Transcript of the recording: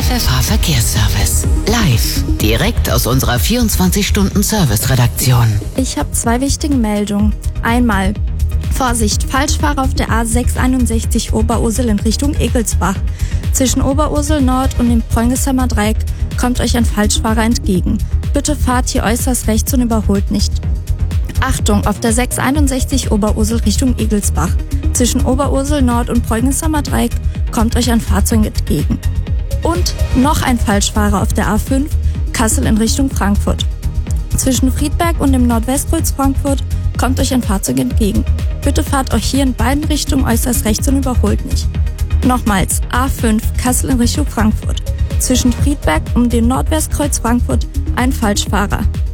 FFH Verkehrsservice. Live, direkt aus unserer 24-Stunden-Service-Redaktion. Ich habe 2 wichtige Meldungen. Einmal, Vorsicht, Falschfahrer auf der A661 Oberursel in Richtung Egelsbach. Zwischen Oberursel Nord und dem Preungeshammer Dreieck kommt euch ein Falschfahrer entgegen. Bitte fahrt hier äußerst rechts und überholt nicht. Achtung, auf der 661 Oberursel Richtung Egelsbach. Zwischen Oberursel Nord und Preungeshammer Dreieck kommt euch ein Fahrzeug entgegen. Und noch ein Falschfahrer auf der A5 Kassel in Richtung Frankfurt. Zwischen Friedberg und dem Nordwestkreuz Frankfurt kommt euch ein Fahrzeug entgegen. Bitte fahrt euch hier in beiden Richtungen äußerst rechts und überholt nicht. Nochmals, A5 Kassel in Richtung Frankfurt. Zwischen Friedberg und dem Nordwestkreuz Frankfurt ein Falschfahrer.